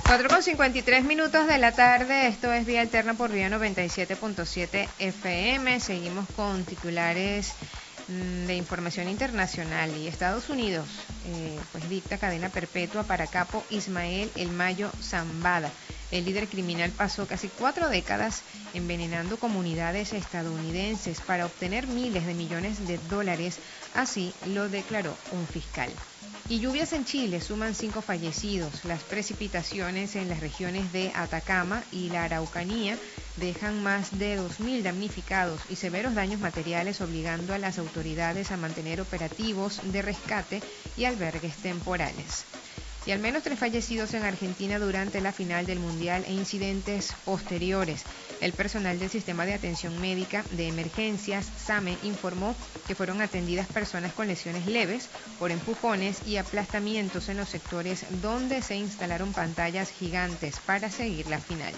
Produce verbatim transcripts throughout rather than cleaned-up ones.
cuatro con cincuenta y tres minutos de la tarde, esto es Vía Alterna por Vía noventa y siete punto siete F M. Seguimos con titulares mmm, de información internacional y Estados Unidos eh, pues dicta cadena perpetua para capo Ismael El Mayo Zambada. El líder criminal pasó casi cuatro décadas envenenando comunidades estadounidenses para obtener miles de millones de dólares, así lo declaró un fiscal. Y lluvias en Chile suman cinco fallecidos. Las precipitaciones en las regiones de Atacama y la Araucanía dejan más de dos mil damnificados y severos daños materiales, obligando a las autoridades a mantener operativos de rescate y albergues temporales. Y al menos tres fallecidos en Argentina durante la final del Mundial e incidentes posteriores. El personal del Sistema de Atención Médica de Emergencias, SAME, informó que fueron atendidas personas con lesiones leves por empujones y aplastamientos en los sectores donde se instalaron pantallas gigantes para seguir la final.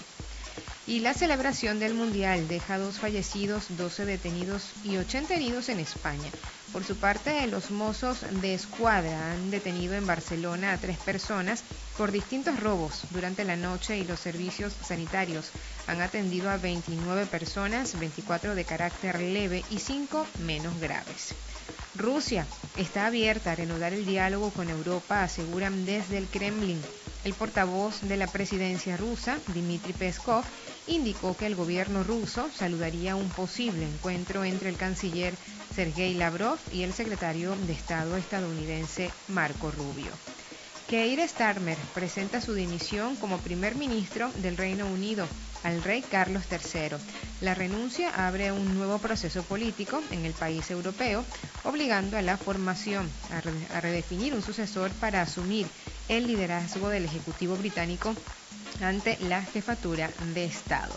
Y la celebración del Mundial deja dos fallecidos, doce detenidos y ochenta heridos en España. Por su parte, los mozos de escuadra han detenido en Barcelona a tres personas por distintos robos durante la noche y los servicios sanitarios han atendido a veintinueve personas, veinticuatro de carácter leve y cinco menos graves. Rusia está abierta a reanudar el diálogo con Europa, aseguran desde el Kremlin. El portavoz de la presidencia rusa, Dmitry Peskov, indicó que el gobierno ruso saludaría un posible encuentro entre el canciller Sergei Lavrov y el secretario de Estado estadounidense Marco Rubio. Keir Starmer presenta su dimisión como primer ministro del Reino Unido al rey Carlos tercero. La renuncia abre un nuevo proceso político en el país europeo, obligando a la formación a, re- a redefinir un sucesor para asumir el liderazgo del Ejecutivo británico ante la jefatura de Estado.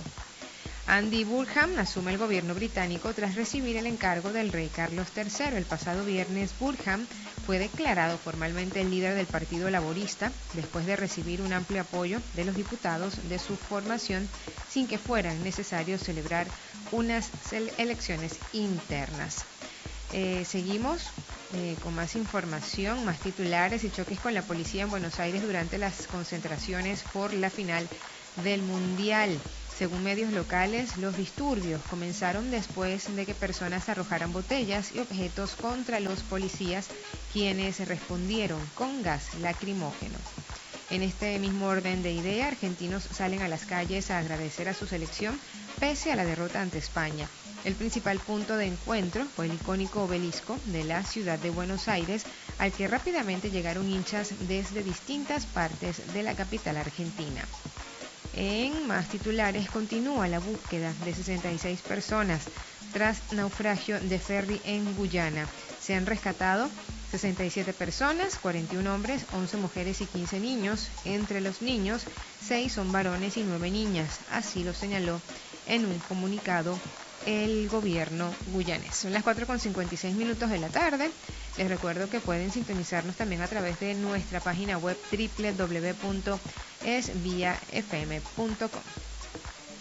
Andy Burnham asume el gobierno británico tras recibir el encargo del rey Carlos tercero. El pasado viernes, Burnham fue declarado formalmente el líder del Partido Laborista después de recibir un amplio apoyo de los diputados de su formación sin que fuera necesario celebrar unas elecciones internas. Eh, seguimos eh, con más información, más titulares y choques con la policía en Buenos Aires durante las concentraciones por la final del Mundial. Según medios locales, los disturbios comenzaron después de que personas arrojaran botellas y objetos contra los policías, quienes respondieron con gas lacrimógeno. En este mismo orden de idea, argentinos salen a las calles a agradecer a su selección pese a la derrota ante España. El principal punto de encuentro fue el icónico obelisco de la ciudad de Buenos Aires, al que rápidamente llegaron hinchas desde distintas partes de la capital argentina. En más titulares, continúa la búsqueda de sesenta y seis personas tras naufragio de ferry en Guyana. Se han rescatado sesenta y siete personas, cuarenta y un hombres, once mujeres y quince niños. Entre los niños, seis son varones y nueve niñas. Así lo señaló en un comunicado el gobierno guyanés. Son las cuatro con cincuenta y seis minutos de la tarde. Les recuerdo que pueden sintonizarnos también a través de nuestra página web doble u doble u doble u punto es vía f m punto com.